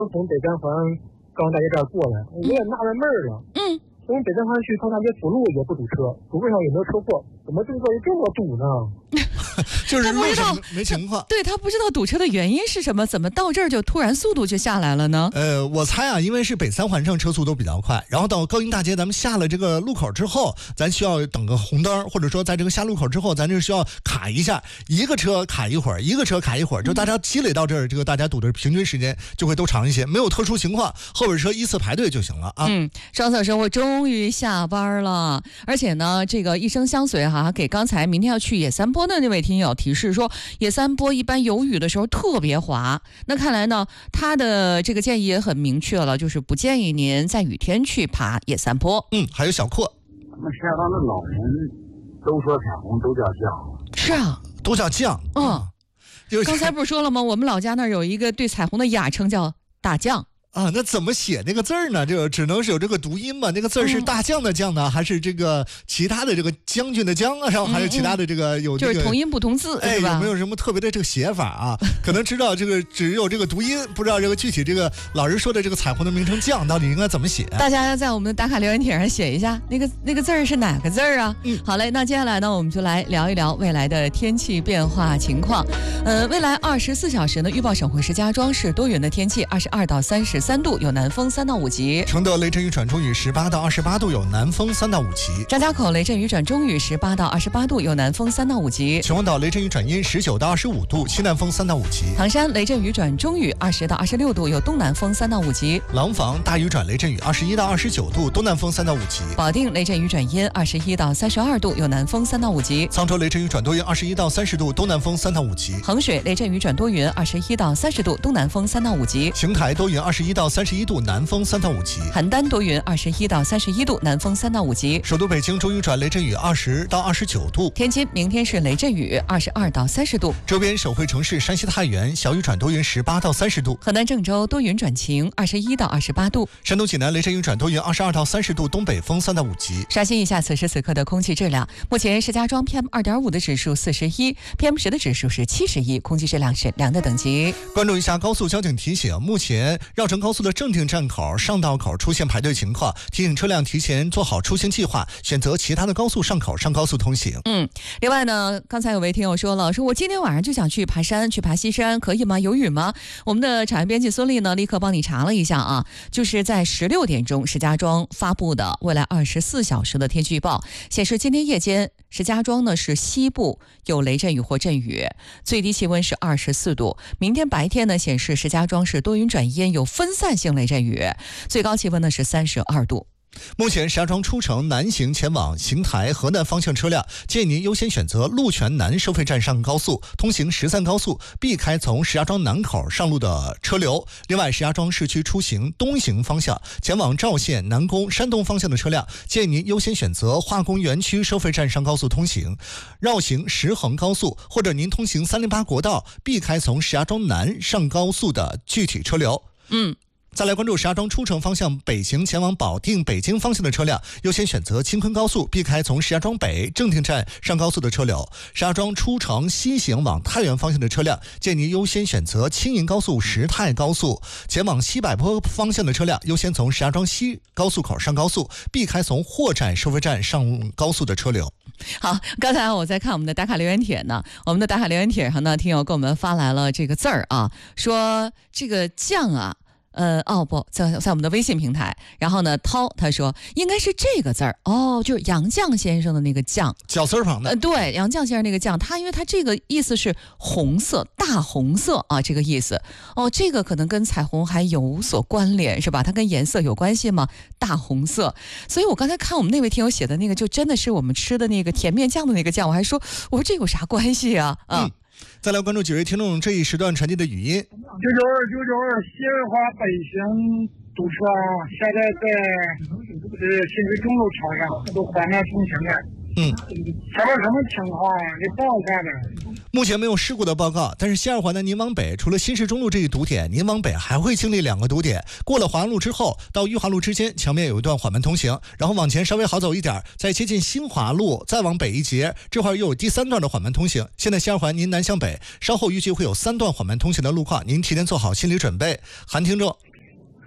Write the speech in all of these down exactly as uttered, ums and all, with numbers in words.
从北三环高阳大街这儿过来，我也纳了闷儿了。 嗯， 从北三环去高阳大街辅路也不堵车，堵路上也没有车祸，怎么这个道这么堵呢？ 就是路上没情况。 对，他不知道堵车的原因是什么，怎么到这儿就突然速度就下来了呢？ 呃，我猜啊，因为是北三环上车速都比较快，然后到高英大街咱们下了这个路口之后，咱需要等个红灯，或者说在这个下路口之后，咱就需要卡一下，一个车卡一会儿，一个车卡一会儿，就大家积累到这儿，这个大家堵的平均时间就会都长一些，没有特殊情况，后边车依次排队就行了啊。 嗯，双色生活终于下班了，而且呢，这个一生相随哈，给刚才明天要去野三坡的那位听友提示说，野三坡一般有雨的时候特别滑。那看来呢，他的这个建议也很明确了，就是不建议您在雨天去爬野三坡。 嗯，还有小阔， 咱们石家庄的老人都说彩虹都叫酱， 是啊， 都叫酱。 嗯， 就刚才不是说了吗？我们老家那儿有一个对彩虹的雅称叫大酱。 啊，那怎么写那个字儿呢？这个只能是有这个读音嘛？那个字儿是大将的将呢，嗯、还是这个其他的这个将军的将啊？然后还是其他的这个有、这个、 就是同音不同字， 哎， 是吧？ 有没有什么特别的这个写法啊？可能知道这个只有这个读音，不知道这个具体这个老人说的这个彩虹的名称酱到底应该怎么写？ 大家在我们的打卡留言帖上写一下，那个那个字儿是哪个字儿啊？ 嗯， 好嘞，那接下来呢，我们就来聊一聊未来的天气变化情况。呃，未来二十四小时呢，预报省会石家庄是多云的天气，二十二到三十三度，有南风三到五级； 承德雷阵雨转中雨，十八到二十八度，有南风三到五级； 张家口雷阵雨转中雨，十八到二十八度，有南风三到五级； 秦皇岛雷阵雨转阴，十九到二十五度，西南风三到五级； 唐山雷阵雨转中雨，二十到二十六度，有东南风三到五级； 廊坊大雨转雷阵雨，二十一到二十九度，东南风三到五级； 保定雷阵雨转阴，二十一到三十二度，有南风三到五级； 沧州雷阵雨转多云，二十一到三十度，东南风三到五级； 衡水雷阵雨转多云，二十一到三十度，东南风三到五级； 邢台多云，二十一到三十一度，南风三到五级； 邯郸多云，二十一到三十一度，南风三到五级； 首都北京中雨转雷阵雨，二十到二十九度； 天津明天是雷阵雨，二十二到三十度； 周边省会城市山西太原小雨转多云，十八到三十度； 河南郑州多云转晴，二十一到二十八度； 山东济南雷阵雨转多云，二十二到三十度，东北风三到五级。 刷新一下此时此刻的空气质量，目前石家庄 P M 二点五 的指数四十一 ，P M 十 的指数是七十一，空气质量是良的等级。 关注一下高速交警提醒，目前绕城高速的正定站口、上道口出现排队情况，提醒车辆提前做好出行计划，选择其他的高速上口上高速通行。 嗯，另外呢，刚才有位听友说了，说我今天晚上就想去爬山，去爬西山，可以吗？有雨吗？我们的产业编辑孙丽呢，立刻帮你查了一下啊，就是在十六点钟，石家庄发布的未来二十四小时的天气预报显示，今天夜间石家庄呢是西部有雷阵雨或阵雨，最低气温是二十四度。明天白天呢显示石家庄是多云转阴，有分散性雷阵雨，最高气温呢是三十二度。 目前石家庄出城南行前往邢台河南方向车辆，建议您优先选择鹿泉南收费站上高速，通行十三高速，避开从石家庄南口上路的车流。另外，石家庄市区出行东行方向前往赵县、南宫、山东方向的车辆，建议您优先选择化工园区收费站上高速通行，绕行石衡高速，或者您通行三零八国道，避开从石家庄南上高速的具体车流。 嗯。 再来关注石家庄出城方向北行前往保定、北京方向的车辆，优先选择青昆高速，避开从石家庄北正定站上高速的车流。石家庄出城西行往太原方向的车辆，建议优先选择青银高速、石太高速。前往西柏坡方向的车辆，优先从石家庄西高速口上高速，避开从货站收费站上高速的车流。 好，刚才我在看我们的打卡留言帖呢，我们的打卡留言帖上呢，听友给我们发来了这个字儿啊，说这个酱啊。呃哦不，在在我们的微信平台，然后呢，涛他说应该是这个字儿哦，就是杨绛先生的那个绛， 绞丝旁的。 呃，对，杨绛先生那个绛，他因为他这个意思是红色，大红色啊，这个意思哦，这个可能跟彩虹还有所关联，是吧？它跟颜色有关系吗？大红色，所以我刚才看我们那位听友写的那个，就真的是我们吃的那个甜面酱的那个酱，我还说我说这有啥关系啊？啊。 嗯，再来关注几位听众这一时段传递的语音。 九九二九九二，西二环北行堵车啊，现在在呃新水中路桥上都缓慢通行了。 嗯， 前面什么情况啊？你报一下呗。 目前没有事故的报告，但是西二环的您往北，除了新市中路这一堵点，您往北还会经历两个堵点。过了华阳路之后，到裕华路之间墙面有一段缓慢通行，然后往前稍微好走一点，再接近新华路，再往北一截，这块又有第三段的缓慢通行。现在西二环您南向北，稍后预计会有三段缓慢通行的路况，您提前做好心理准备。韩听众。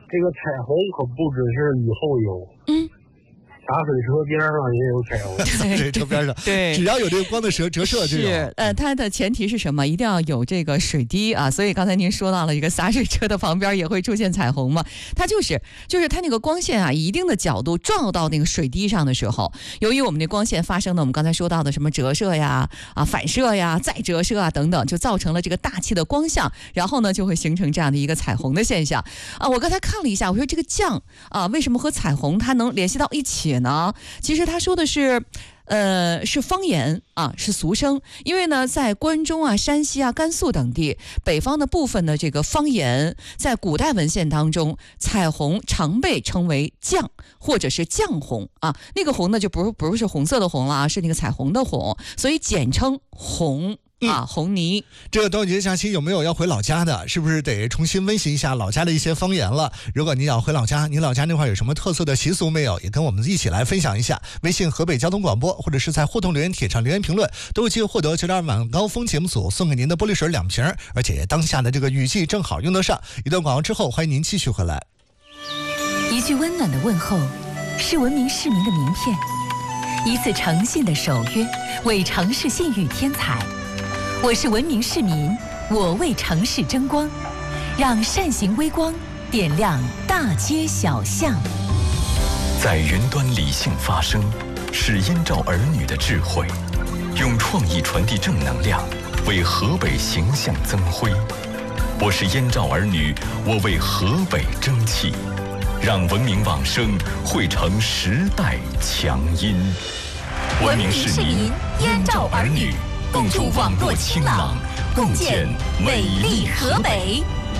这个彩虹可不只是雨后有， 嗯。 洒水车边上也有彩虹， 洒水车边上， 对， 只要有这个光的折折射， 是呃，它的前提是什么？一定要有这个水滴啊。所以刚才您说到了一个洒水车的旁边也会出现彩虹嘛，它就是就是它那个光线啊，以一定的角度撞到那个水滴上的时候，由于我们的光线发生的我们刚才说到的什么折射呀、啊反射呀、再折射啊等等，就造成了这个大气的光相，然后呢就会形成这样的一个彩虹的现象啊。我刚才看了一下，我说这个降啊，为什么和彩虹它能联系到一起呢？其实他说的是呃，是方言啊，是俗称。因为呢，在关中啊、山西啊、甘肃等地，北方的部分的这个方言，在古代文献当中，彩虹常被称为绛或者是绛红啊。那个红呢，就不是不是红色的红了啊，是那个彩虹的红，所以简称红。啊，红泥。 这个端午节假期有没有要回老家的？是不是得重新温习一下老家的一些方言了？如果你要回老家，你老家那块有什么特色的习俗没有？也跟我们一起来分享一下。微信河北交通广播，或者是在互动留言帖上留言评论，都有机会获得九点二晚高峰节目组送给您的玻璃水两瓶，而且当下的这个雨季正好用得上。一段广告之后，欢迎您继续回来。 一句温暖的问候，是文明市民的名片；一次诚信的守约，为城市信誉添彩。我是文明市民，我为城市争光，让善行微光点亮大街小巷。 在云端理性发声，是燕赵儿女的智慧，用创意传递正能量，为河北形象增辉。我是燕赵儿女，我为河北争气，让文明往声汇成时代强音。文明市民，燕赵儿女，共筑网络清朗，共建美丽河北。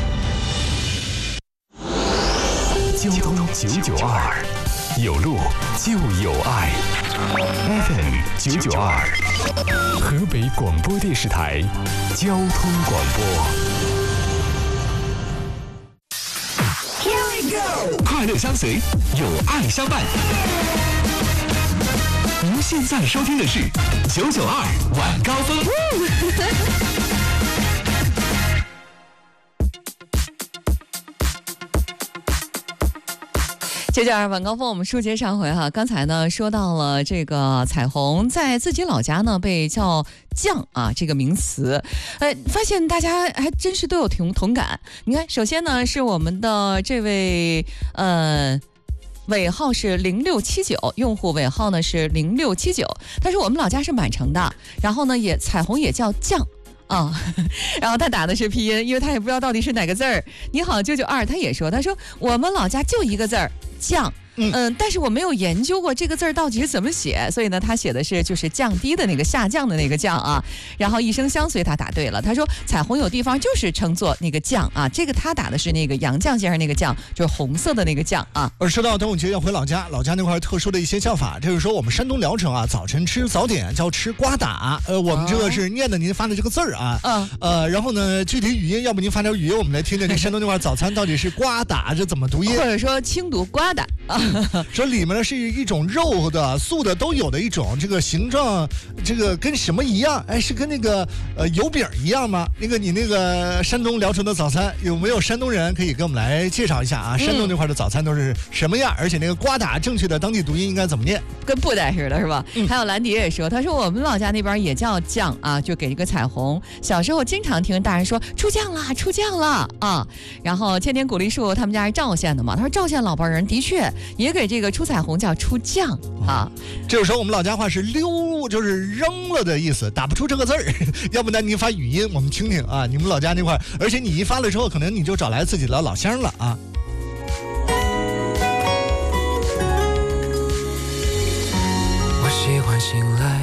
交通九九二，有路就有爱。F M 九九二，河北广播电视台交通广播。Here we go， 快乐相随，有爱相伴。您现在收听的是九九二晚高峰。 九九二晚高峰，我们书接上回哈，刚才呢说到了这个彩虹在自己老家呢被叫绛啊这个名词，呃，发现大家还真是都有同同感。你看，首先呢是我们的这位呃。尾号是零六七九，用户尾号呢是零六七九。他说我们老家是满城的，然后呢也彩虹也叫绛啊、哦，然后他打的是拼音，因为他也不知道到底是哪个字儿。你好九九二，他也说，他说我们老家就一个字儿绛。嗯, 嗯，但是我没有研究过这个字儿到底是怎么写，所以呢，他写的是就是降低的那个下降的那个降啊，然后一声香，所以他答对了。他说彩虹有地方就是称作那个降啊，这个他打的是那个杨绛先生那个降，就是红色的那个降啊。 而说到端午节要回老家，老家那块特殊的一些叫法，就是说我们山东聊城啊，早晨吃早点叫吃瓜打，呃，我们这个是念的您发的这个字儿啊，嗯，呃，然后呢，具体语音，要不您发点语音，我们来听听这山东那块早餐到底是瓜打这怎么读音， 或者说轻读瓜打啊。 说里面呢是一种肉的、素的都有的一种，这个形状，这个跟什么一样？哎，是跟那个呃油饼一样吗？那个你那个山东聊城的早餐有没有山东人可以给我们来介绍一下啊？山东那块的早餐都是什么样？而且那个瓜打正确的当地读音应该怎么念？ 跟布袋似的，是吧？嗯、还有兰迪也说，他说我们老家那边也叫酱啊，就给一个彩虹。小时候经常听大人说出酱啦，出酱啦啊。然后千年古梨树他们家是赵县的嘛，他说赵县老辈人的确也给这个出彩虹叫出酱啊。 这个时候我们老家话是溜，就是扔了的意思，打不出这个字儿。要不然您发语音我们听听啊，你们老家那块，而且你一发了之后，可能你就找来自己的老乡了啊。 我喜欢醒来